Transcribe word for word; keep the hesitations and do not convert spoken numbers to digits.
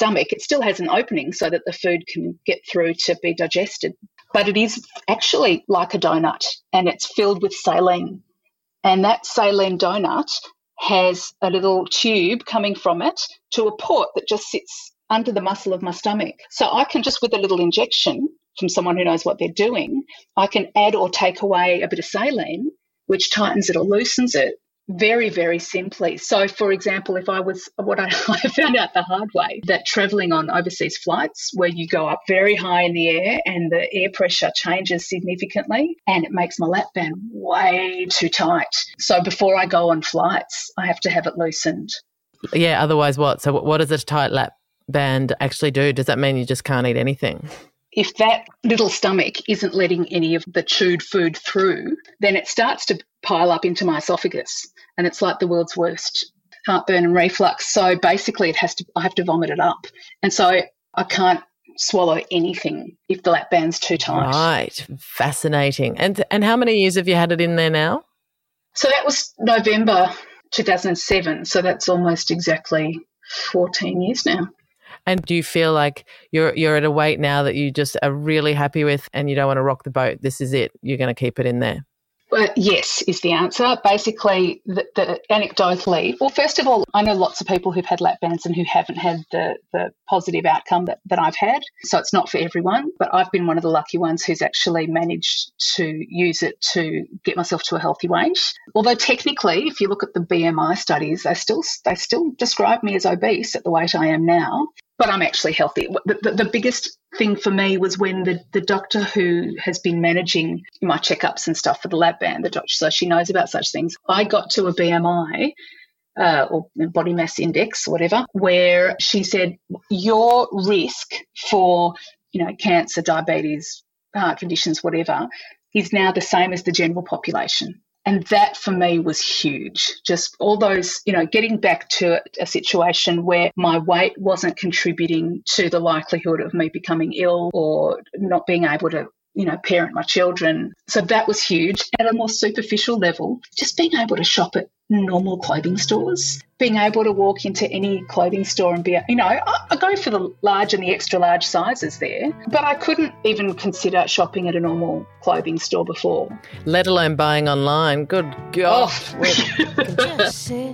stomach, it still has an opening so that the food can get through to be digested. But it is actually like a donut, and it's filled with saline. And that saline donut has a little tube coming from it to a port that just sits under the muscle of my stomach. So I can just, with a little injection from someone who knows what they're doing, I can add or take away a bit of saline, which tightens it or loosens it very, very simply. So, for example, if I was, what I, I found out the hard way, that travelling on overseas flights where you go up very high in the air and the air pressure changes significantly and it makes my lap band way too tight. So before I go on flights, I have to have it loosened. Yeah, otherwise what? So what does a tight lap band actually do? Does that mean you just can't eat anything? If that little stomach isn't letting any of the chewed food through, then it starts to pile up into my esophagus, and it's like the world's worst heartburn and reflux. So basically it has to, I have to vomit it up. And so I can't swallow anything if the lap band's too tight. Right. Fascinating. And and how many years have you had it in there now? So that was November two thousand seven. So that's almost exactly fourteen years now. And do you feel like you're you're at a weight now that you just are really happy with and you don't want to rock the boat? This is it. You're going to keep it in there. Well, yes, is the answer. Basically, the, the anecdotally, well, first of all, I know lots of people who've had lap bands and who haven't had the, the positive outcome that, that I've had. So it's not for everyone, but I've been one of the lucky ones who's actually managed to use it to get myself to a healthy weight. Although technically, if you look at the B M I studies, they still they still describe me as obese at the weight I am now. But I'm actually healthy. The, the, the biggest thing for me was when the, the doctor who has been managing my checkups and stuff for the lap band, the doctor, so she knows about such things, I got to a B M I uh, or body mass index or whatever, where she said, your risk for, you know, cancer, diabetes, heart conditions, whatever, is now the same as the general population. And that for me was huge. Just all those, you know, getting back to a situation where my weight wasn't contributing to the likelihood of me becoming ill or not being able to, you know, parent my children. So that was huge. At a more superficial level, just being able to shop at normal clothing stores, being able to walk into any clothing store and be, you know, I, I go for the large and the extra large sizes there, but I couldn't even consider shopping at a normal clothing store before. Let alone buying online. Good God. Oh.